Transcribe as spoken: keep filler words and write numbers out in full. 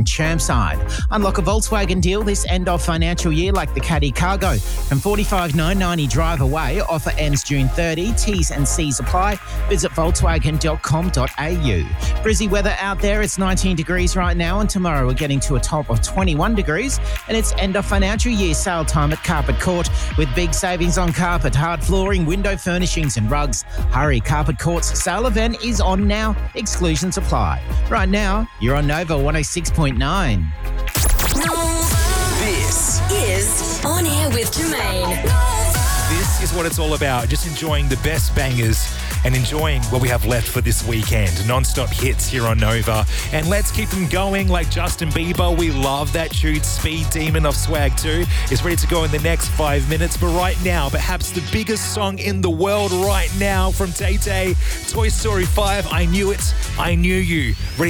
and Chermside. Unlock a Volkswagen deal this end of financial year like the Caddy Cargo. From forty-five thousand nine hundred ninety drive away. Offer ends June thirtieth. T's and C's apply. Visit volkswagen dot com dot a u. Brizzy weather out there. It's nineteen degrees right now, and tomorrow we're getting to a top of twenty-one degrees. And it's end of financial year sale time at Carpet Court with big savings on carpet, hard flooring, window furnishings and rugs. Hurry, Carpet Court's sale event is on now. Exclusions apply. Right now, you're on Nova one oh six point nine. This is On Air with Jermaine. This is what it's all about. Just enjoying the best bangers and enjoying what we have left for this weekend. Non-stop hits here on Nova. And let's keep them going like Justin Bieber. We love that tune. Speed Demon of Swag two is ready to go in the next five minutes. But right now, perhaps the biggest song in the world right now from Tay Tay, Toy Story five, I Knew It, I Knew You. Ready